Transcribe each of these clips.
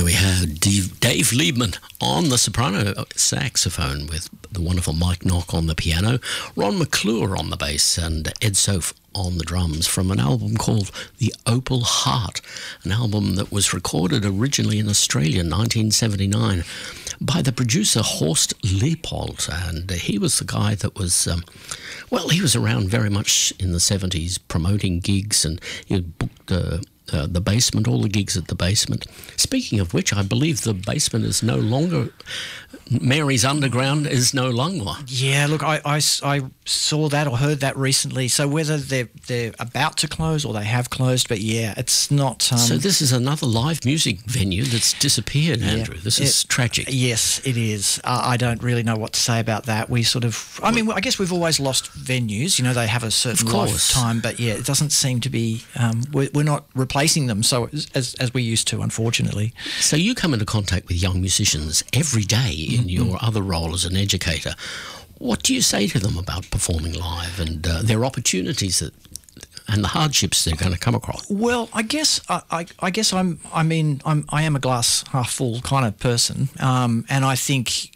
we had Dave Liebman on the soprano saxophone with the wonderful Mike Knock on the piano, Ron McClure on the bass, and Ed Soph on the drums from an album called The Opal Heart, an album that was recorded originally in Australia in 1979 by the producer Horst Leopold, and he was the guy that was, he was around very much in the 70s promoting gigs, and he had booked the Basement, all the gigs at the Basement. Speaking of which, I believe the Basement is no longer, Mary's Underground is no longer. Yeah, look, I saw that or heard that recently. So whether they're about to close or they have closed, but yeah, it's not... So this is another live music venue that's disappeared, Andrew. This is tragic. Yes, it is. I don't really know what to say about that. We sort of... I mean, I guess we've always lost venues. You know, they have a certain lifetime, but yeah, it doesn't seem to be... we're not replacing them so as we used to, unfortunately. So you come into contact with young musicians every day in your other role as an educator. What do you say to them about performing live and their opportunities and the hardships they're going to come across? Well, I guess I am a glass half full kind of person, and I think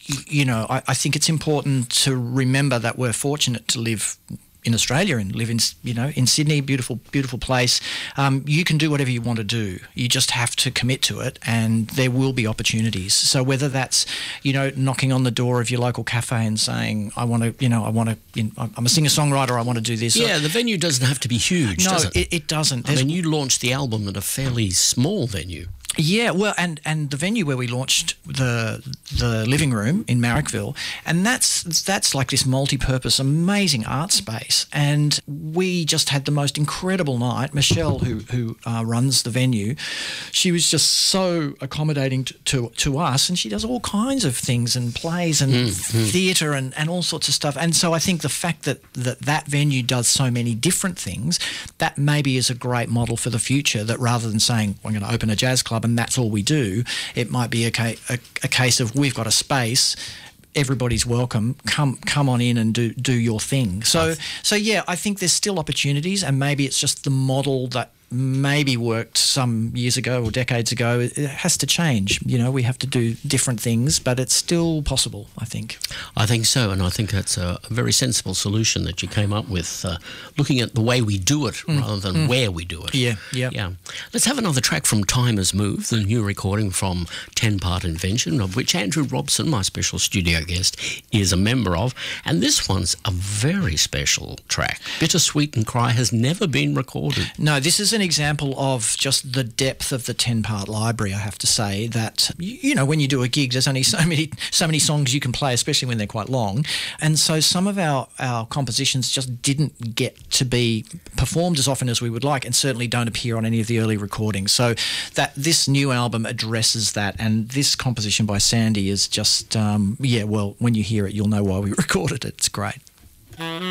I think it's important to remember that we're fortunate to live in Australia and live in Sydney, beautiful place. You can do whatever you want to do. You just have to commit to it, and there will be opportunities. So whether that's knocking on the door of your local cafe and saying I'm a singer-songwriter, I want to do this. Yeah, the venue doesn't have to be huge, does it? No, it doesn't. I mean, you launched the album at a fairly small venue. Yeah, well, and the venue where we launched the living room in Marrickville, and that's like this multi-purpose, amazing art space, and we just had the most incredible night. Michelle, who runs the venue, she was just so accommodating to us, and she does all kinds of things and plays and theatre and all sorts of stuff. And so I think the fact that venue does so many different things, that maybe is a great model for the future, that rather than saying we're going to open a jazz club and that's all we do, it might be a case of we've got a space, everybody's welcome, come on in and do your thing. So yeah, I think there's still opportunities, and maybe it's just the model that maybe worked some years ago or decades ago. It has to change. We have to do different things, but it's still possible, I think. I think so, and I think that's a very sensible solution that you came up with, looking at the way we do it rather than where we do it. Yeah. Let's have another track from Time Has Moved, the new recording from 10 Part Invention, of which Andrew Robson, my special studio guest, is a member of, and this one's a very special track. Bittersweet and Cry has never been recorded. No, this is an example of just the depth of the 10-part library, I have to say, that when you do a gig, there's only so many songs you can play, especially when they're quite long, and so some of our compositions just didn't get to be performed as often as we would like, and certainly don't appear on any of the early recordings. So that this new album addresses that, and this composition by Sandy is just when you hear it, you'll know why we recorded it. It's great.